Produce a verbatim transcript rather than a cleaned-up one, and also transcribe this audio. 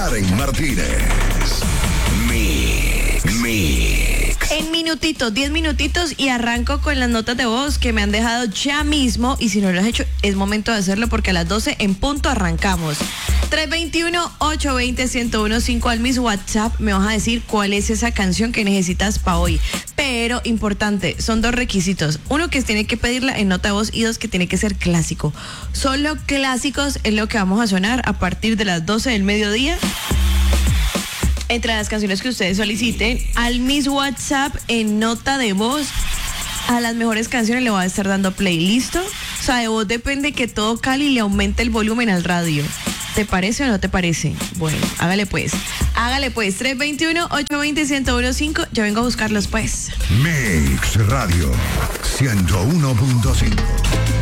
Karen Martínez. Mix, mix. En minutitos, diez minutitos y arranco con las notas de voz que me han dejado ya mismo. Y si no lo has hecho, es momento de hacerlo porque a las doce en punto arrancamos. tres dos uno, ocho dos cero, uno cero uno cinco al mis WhatsApp. Me vas a decir cuál es esa canción que necesitas para hoy. Pero, importante, son dos requisitos. Uno, que tiene que pedirla en nota de voz, y dos, que tiene que ser clásico. Solo clásicos es lo que vamos a sonar a partir de las doce del mediodía. Entre las canciones que ustedes soliciten, al mis WhatsApp en nota de voz, a las mejores canciones le voy a estar dando play. ¿Listo? O sea, de vos depende que todo Cali le aumente el volumen al radio. ¿Te parece o no te parece? Bueno, hágale pues. Hágale pues. tres dos uno, ocho dos cero, uno cero uno cinco. Yo vengo a buscarlos pues. Mix Radio ciento uno punto cinco.